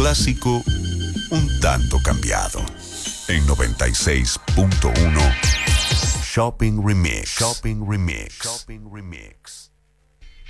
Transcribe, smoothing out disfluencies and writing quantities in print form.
clásico un tanto cambiado. En 96.1 Shopping Remix. Shopping Remix. Shopping Remix.